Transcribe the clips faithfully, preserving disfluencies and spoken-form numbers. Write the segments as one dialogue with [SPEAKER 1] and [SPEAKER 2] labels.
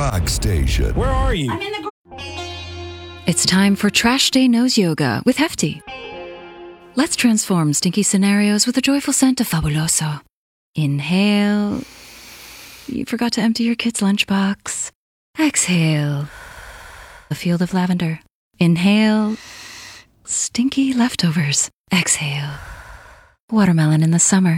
[SPEAKER 1] rock station.
[SPEAKER 2] Where are you?
[SPEAKER 3] I'm in the...
[SPEAKER 4] It's time for Trash Day Nose Yoga with Hefty. Let's transform stinky scenarios with the joyful scent of Fabuloso. Inhale. You forgot to empty your kid's lunchbox. Exhale. A field of lavender. Inhale. Stinky leftovers. Exhale. Watermelon in the summer.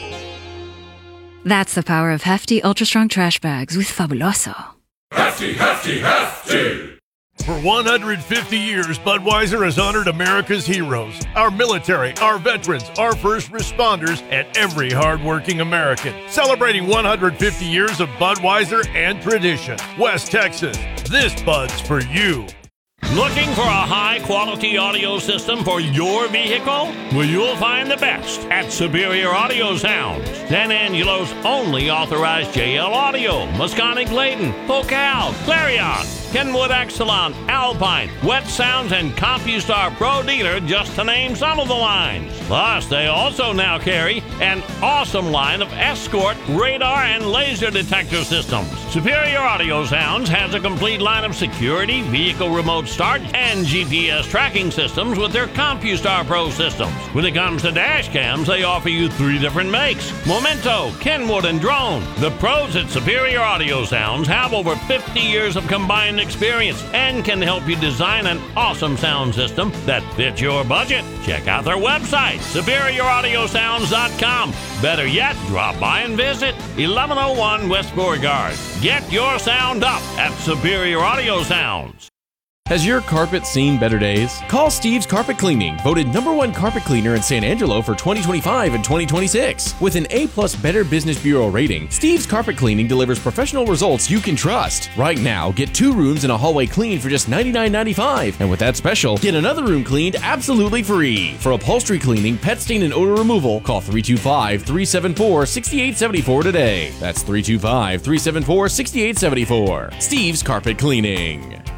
[SPEAKER 4] That's the power of Hefty Ultra Strong Trash Bags with Fabuloso.
[SPEAKER 5] Hefty, hefty, hefty!
[SPEAKER 6] For one hundred fifty years, Budweiser has honored America's heroes, our military, our veterans, our first responders, and every hardworking American. Celebrating one hundred fifty years of Budweiser and tradition. West Texas, this Bud's for you.
[SPEAKER 7] Looking for a high-quality audio system for your vehicle? Well, you'll find the best at Superior Audio Sounds. San Angelo's only authorized J L Audio, Musconic-Layton, Focal, Clarion, Kenwood Excellent, Alpine, Wet Sounds, and CompuStar Pro Dealer, just to name some of the lines. Plus, they also now carry an awesome line of Escort, radar, and laser detector systems. Superior Audio Sounds has a complete line of security, vehicle remote start, and G P S tracking systems with their CompuStar Pro systems. When it comes to dash cams, they offer you three different makes: Momento, Kenwood, and Drone. The pros at Superior Audio Sounds have over fifty years of combined experience and can help you design an awesome sound system that fits your budget. Check out their website, superior audio sounds dot com. Better yet, drop by and visit eleven oh one West Beauregard. Get your sound up at Superior Audio Sounds.
[SPEAKER 8] Has your carpet seen better days? Call Steve's Carpet Cleaning, voted number one carpet cleaner in San Angelo for twenty twenty-five and twenty twenty-six. With an A-plus Better Business Bureau rating, Steve's Carpet Cleaning delivers professional results you can trust. Right now, get two rooms and a hallway cleaned for just ninety-nine ninety-five. And with that special, get another room cleaned absolutely free. For upholstery cleaning, pet stain, and odor removal, call three two five, three seven four, six eight seven four today. That's three two five, three seven four, six eight seven four. Steve's Carpet Cleaning.